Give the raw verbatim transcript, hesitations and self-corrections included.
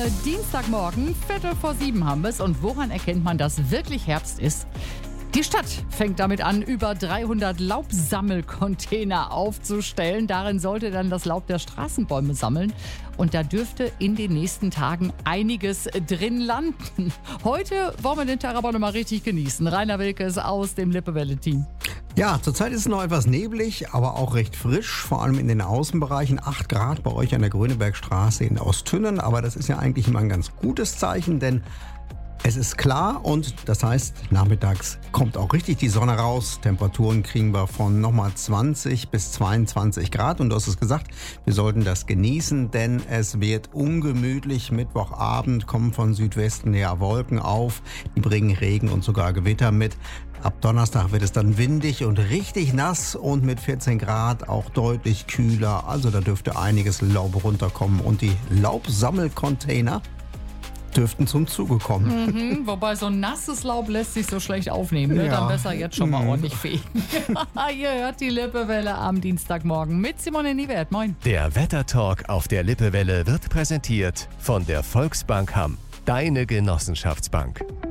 Dienstagmorgen, Viertel vor sieben haben wir es. Und woran erkennt man, dass wirklich Herbst ist? Die Stadt fängt damit an, über dreihundert Laubsammelcontainer aufzustellen. Darin sollte dann das Laub der Straßenbäume sammeln. Und da dürfte in den nächsten Tagen einiges drin landen. Heute wollen wir den Tag aber noch mal richtig genießen. Rainer Wilkes aus dem Lippewelle-Team. Ja, zurzeit ist es noch etwas neblig, aber auch recht frisch, vor allem in den Außenbereichen. acht Grad bei euch an der Grönebergstraße in Ostünnen, aber das ist ja eigentlich immer ein ganz gutes Zeichen, denn es ist klar und das heißt, nachmittags kommt auch richtig die Sonne raus. Temperaturen kriegen wir von nochmal zwanzig bis zweiundzwanzig Grad und du hast es gesagt, wir sollten das genießen, denn es wird ungemütlich. Mittwochabend kommen von Südwesten her Wolken auf, die bringen Regen und sogar Gewitter mit. Ab Donnerstag wird es dann windig und richtig nass und mit vierzehn Grad auch deutlich kühler. Also da dürfte einiges Laub runterkommen und die Laubsammelcontainer dürften zum Zuge kommen. Mhm, wobei so nasses Laub lässt sich so schlecht aufnehmen. Ne? Ja. Dann besser jetzt schon mal Mhm. ordentlich fegen. Ihr hört die Lippewelle am Dienstagmorgen mit Simone Niewert. Moin. Der Wettertalk auf der Lippewelle wird präsentiert von der Volksbank Hamm. Deine Genossenschaftsbank.